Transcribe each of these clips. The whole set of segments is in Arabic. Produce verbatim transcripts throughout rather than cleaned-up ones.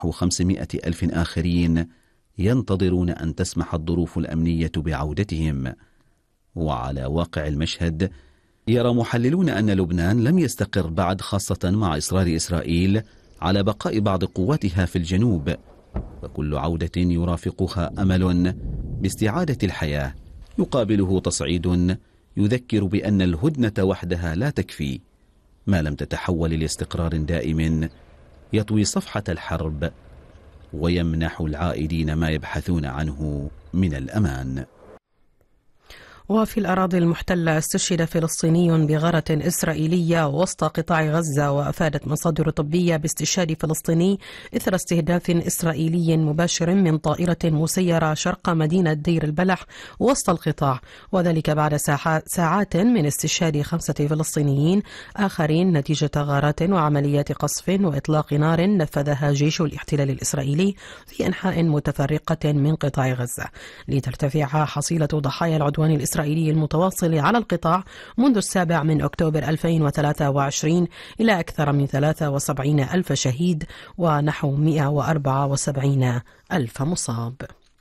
وخمسمائة ألف آخرين ينتظرون أن تسمح الظروف الأمنية بعودتهم. وعلى واقع المشهد يرى محللون أن لبنان لم يستقر بعد، خاصة مع إصرار إسرائيل على بقاء بعض قواتها في الجنوب، وكل عودة يرافقها أمل باستعادة الحياة يقابله تصعيد يذكر بأن الهدنة وحدها لا تكفي ما لم تتحول لاستقرار دائم يطوي صفحة الحرب ويمنح العائدين ما يبحثون عنه من الأمان. وفي الأراضي المحتلة استشهد فلسطيني بغارة إسرائيلية وسط قطاع غزة، وأفادت مصادر طبية باستشهاد فلسطيني إثر استهداف إسرائيلي مباشر من طائرة مسيرة شرق مدينة دير البلح وسط القطاع، وذلك بعد ساعات من استشهاد خمسة فلسطينيين آخرين نتيجة غارات وعمليات قصف وإطلاق نار نفذها جيش الاحتلال الإسرائيلي في أنحاء متفرقة من قطاع غزة، لترتفع حصيلة ضحايا العدوان الإسرائيلي المتواصل على القطاع منذ السابع من أكتوبر ألفين وثلاثة وعشرين إلى أكثر من ثلاثة وسبعين ألف شهيد ونحو مئة وأربعة وسبعين ألف مصاب.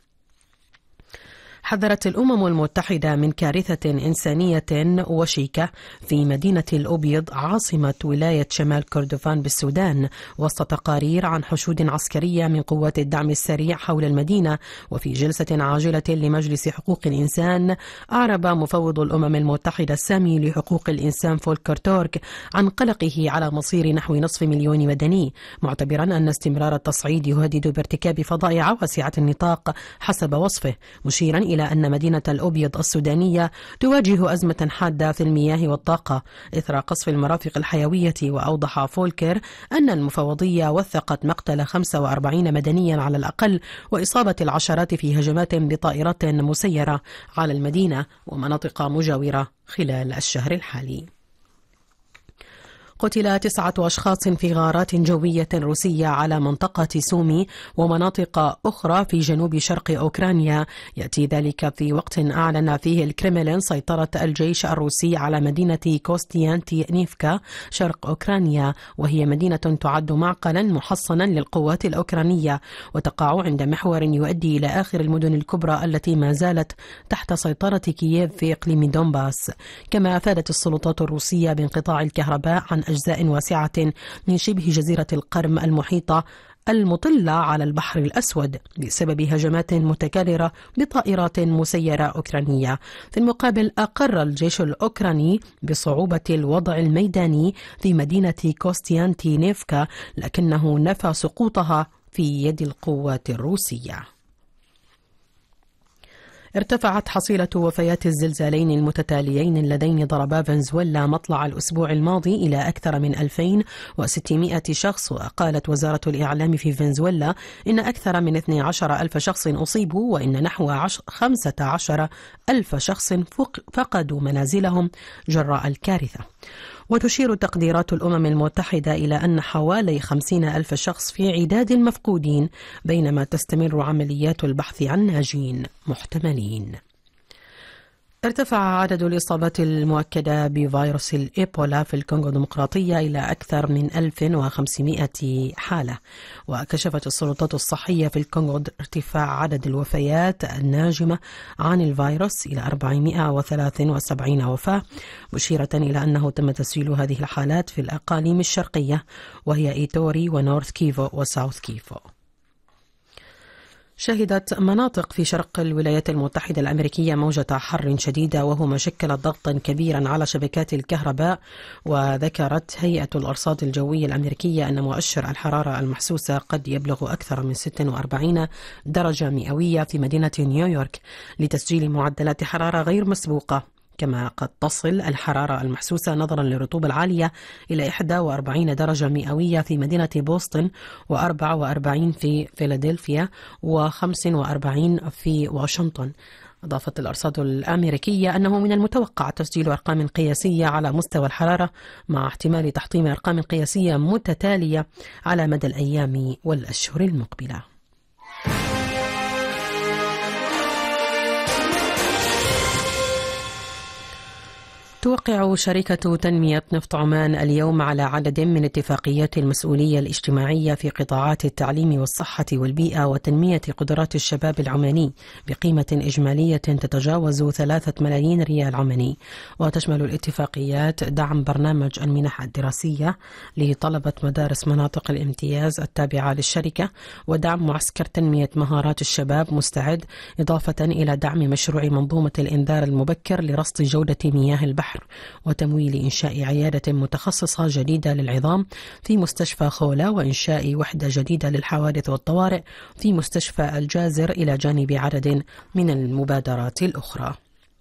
حذرت الأمم المتحدة من كارثة إنسانية وشيكة في مدينة الأبيض عاصمة ولاية شمال كردفان بالسودان، وسط تقارير عن حشود عسكرية من قوات الدعم السريع حول المدينة. وفي جلسة عاجلة لمجلس حقوق الإنسان، أعرب مفوض الأمم المتحدة السامي لحقوق الإنسان فولكر تورك عن قلقه على مصير نحو نصف مليون مدني، معتبرا أن استمرار التصعيد يهدد بارتكاب فظائع واسعة النطاق حسب وصفه، مشيرا إلى أن مدينة الأبيض السودانية تواجه أزمة حادة في المياه والطاقة إثر قصف المرافق الحيوية. وأوضح فولكر أن المفوضية وثقت مقتل خمسة وأربعين مدنيا على الأقل وإصابة العشرات في هجمات بطائرات مسيرة على المدينة ومناطق مجاورة خلال الشهر الحالي. قتل تسعة أشخاص في غارات جوية روسية على منطقة سومي ومناطق أخرى في جنوب شرق أوكرانيا، يأتي ذلك في وقت أعلن فيه الكرملين سيطرة الجيش الروسي على مدينة كوستيانتينيفكا شرق أوكرانيا، وهي مدينة تعد معقلا محصنا للقوات الأوكرانية وتقع عند محور يؤدي إلى آخر المدن الكبرى التي ما زالت تحت سيطرة كييف في إقليم دونباس. كما أفادت السلطات الروسية بانقطاع الكهرباء عن أجزاء واسعة من شبه جزيرة القرم المحيطة المطلة على البحر الأسود بسبب هجمات متكررة بطائرات مسيرة أوكرانية. في المقابل، أقر الجيش الأوكراني بصعوبة الوضع الميداني في مدينة كوستيانتينيفكا، لكنه نفى سقوطها في يد القوات الروسية. ارتفعت حصيلة وفيات الزلزالين المتتاليين اللذين ضربا فنزويلا مطلع الأسبوع الماضي إلى أكثر من ألفين وستمائة شخص. وقالت وزارة الإعلام في فنزويلا إن أكثر من اثني عشر ألف شخص أصيبوا وإن نحو خمسة عشر ألف شخص فقدوا منازلهم جراء الكارثة. وتشير تقديرات الأمم المتحدة إلى أن حوالي خمسين ألف شخص في عداد المفقودين، بينما تستمر عمليات البحث عن ناجين محتملين. ارتفع عدد الإصابات المؤكدة بفيروس الإيبولا في الكونغو الديمقراطية إلى أكثر من ألف وخمسمائة حالة. وكشفت السلطات الصحية في الكونغو ارتفاع عدد الوفيات الناجمة عن الفيروس إلى أربعمائة وثلاثة وسبعين وفاة، مشيرة إلى أنه تم تسجيل هذه الحالات في الأقاليم الشرقية وهي إيتوري ونورث كيفو وساوث كيفو. شهدت مناطق في شرق الولايات المتحدة الأمريكية موجة حر شديدة، وهو ما شكل ضغطا كبيرا على شبكات الكهرباء. وذكرت هيئة الأرصاد الجوية الأمريكية أن مؤشر الحرارة المحسوسة قد يبلغ أكثر من ستة وأربعين درجة مئوية في مدينة نيويورك، لتسجيل معدلات حرارة غير مسبوقة. كما قد تصل الحرارة المحسوسة نظرا للرطوبة العالية إلى إحدى وأربعين درجة مئوية في مدينة بوسطن، وأربعة وأربعين في فيلادلفيا، وخمس وأربعين في واشنطن. أضافت الأرصاد الأمريكية أنه من المتوقع تسجيل أرقام قياسية على مستوى الحرارة، مع احتمال تحطيم أرقام قياسية متتالية على مدى الأيام والأشهر المقبلة. توقع شركة تنمية نفط عمان اليوم على عدد من اتفاقيات المسؤولية الاجتماعية في قطاعات التعليم والصحة والبيئة وتنمية قدرات الشباب العماني بقيمة إجمالية تتجاوز ثلاثة ملايين ريال عماني. وتشمل الاتفاقيات دعم برنامج المنح الدراسية لطلبة مدارس مناطق الامتياز التابعة للشركة، ودعم معسكر تنمية مهارات الشباب مستعد، إضافة إلى دعم مشروع منظومة الإنذار المبكر لرصد جودة مياه البحر، وتمويل إنشاء عيادة متخصصة جديدة للعظام في مستشفى خولا، وإنشاء وحدة جديدة للحوادث والطوارئ في مستشفى الجازر، إلى جانب عدد من المبادرات الأخرى.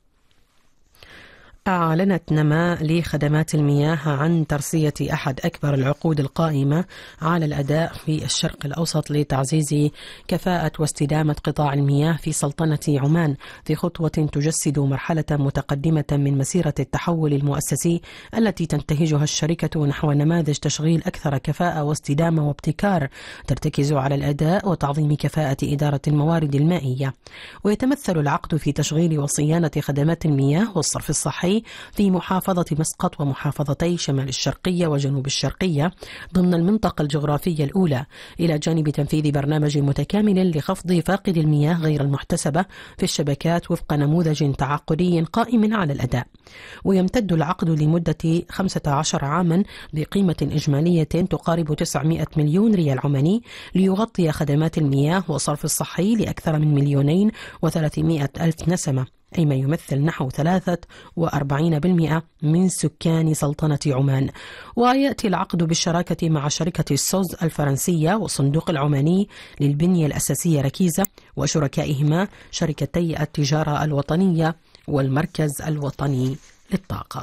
أعلنت نما لخدمات المياه عن ترسية أحد أكبر العقود القائمة على الأداء في الشرق الأوسط لتعزيز كفاءة واستدامة قطاع المياه في سلطنة عمان، في خطوة تجسد مرحلة متقدمة من مسيرة التحول المؤسسي التي تنتهجها الشركة نحو نماذج تشغيل أكثر كفاءة واستدامة وابتكار، ترتكز على الأداء وتعظيم كفاءة إدارة الموارد المائية. ويتمثل العقد في تشغيل وصيانة خدمات المياه والصرف الصحي في محافظة مسقط ومحافظتي شمال الشرقية وجنوب الشرقية ضمن المنطقة الجغرافية الأولى، إلى جانب تنفيذ برنامج متكامل لخفض فاقد المياه غير المحتسبة في الشبكات وفق نموذج تعاقدي قائم على الأداء. ويمتد العقد لمدة خمسة عشر عاما بقيمة إجمالية تقارب تسعمائة مليون ريال عماني، ليغطي خدمات المياه والصرف الصحي لأكثر من مليونين وثلاثمائة ألف نسمة، أي ما يمثل نحو ثلاثة وأربعين بالمئة من سكان سلطنة عمان. ويأتي العقد بالشراكة مع شركة السوز الفرنسية والصندوق العماني للبنية الأساسية ركيزة، وشركائهما شركتي التجارة الوطنية والمركز الوطني للطاقة.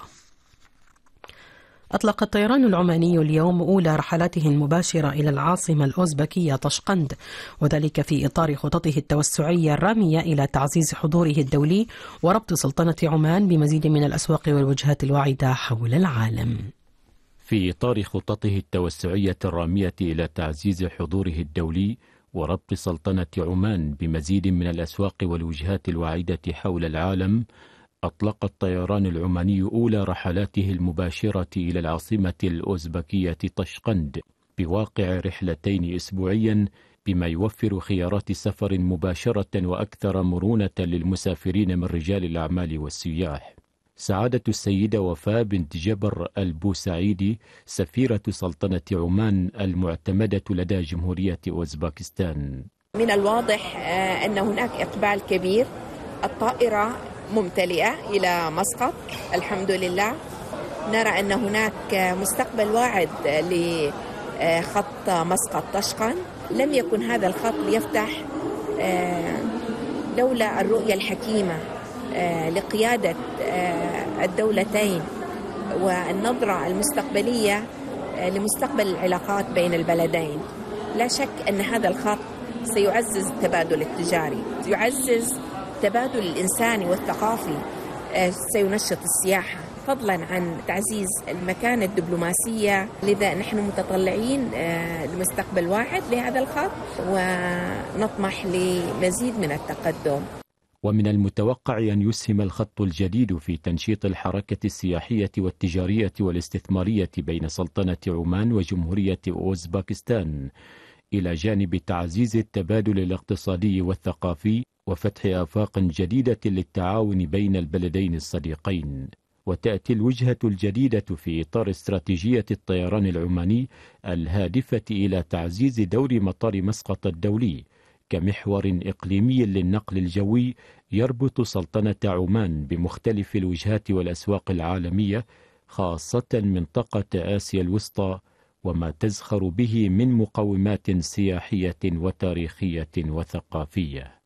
أطلق الطيران العماني اليوم أولى رحلاته المباشرة إلى العاصمة الأوزبكية طشقند، وذلك في إطار خططه التوسعية الرامية إلى تعزيز حضوره الدولي وربط سلطنة عمان بمزيد من الأسواق والوجهات الواعدة حول العالم. في إطار خططه التوسعية الرامية إلى تعزيز حضوره الدولي وربط سلطنة عمان بمزيد من الأسواق والوجهات الواعدة حول العالم، أطلق الطيران العماني أولى رحلاته المباشرة إلى العاصمة الأوزبكية طشقند بواقع رحلتين أسبوعيا، بما يوفر خيارات سفر مباشرة وأكثر مرونة للمسافرين من رجال الأعمال والسياح. سعادة السيدة وفاء بنت جبر البوسعيدي سفيرة سلطنة عمان المعتمدة لدى جمهورية أوزبكستان: من الواضح أن هناك إقبال كبير، الطائرة ممتلئة إلى مسقط الحمد لله. نرى أن هناك مستقبل واعد لخط مسقط طشقند. لم يكن هذا الخط ليفتح لولا الرؤية الحكيمة لقيادة الدولتين والنظرة المستقبلية لمستقبل العلاقات بين البلدين. لا شك أن هذا الخط سيعزز التبادل التجاري، يعزز التبادل الإنساني والثقافي، سينشط السياحة، فضلا عن تعزيز المكانة الدبلوماسية. لذا نحن متطلعين لمستقبل واحد لهذا الخط ونطمح لمزيد من التقدم. ومن المتوقع أن يسهم الخط الجديد في تنشيط الحركة السياحية والتجارية والاستثمارية بين سلطنة عمان وجمهورية أوزبكستان، إلى جانب تعزيز التبادل الاقتصادي والثقافي وفتح آفاق جديدة للتعاون بين البلدين الصديقين. وتأتي الوجهة الجديدة في إطار استراتيجية الطيران العماني الهادفة إلى تعزيز دور مطار مسقط الدولي كمحور إقليمي للنقل الجوي يربط سلطنة عمان بمختلف الوجهات والأسواق العالمية، خاصة منطقة آسيا الوسطى وما تزخر به من مقومات سياحية وتاريخية وثقافية.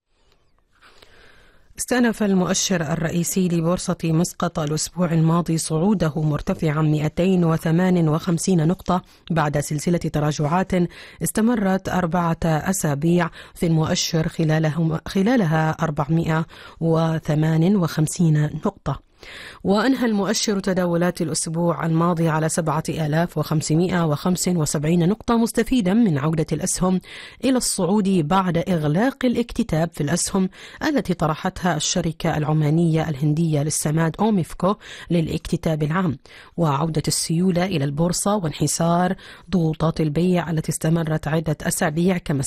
استأنف المؤشر الرئيسي لبورصة مسقط الأسبوع الماضي صعوده مرتفعا مئتين وثمانية وخمسين نقطة بعد سلسلة تراجعات استمرت أربعة أسابيع في المؤشر خلالها أربعمائة وثمانية وخمسين نقطة. وأنهى المؤشر تداولات الأسبوع الماضي على سبعة آلاف وخمسمائة وخمسة وسبعين نقطة، مستفيدا من عودة الأسهم إلى الصعود بعد إغلاق الاكتتاب في الأسهم التي طرحتها الشركة العمانية الهندية للسماد أوميفكو للاكتتاب العام، وعودة السيولة إلى البورصة وانحسار ضغوطات البيع التي استمرت عدة أسابيع كما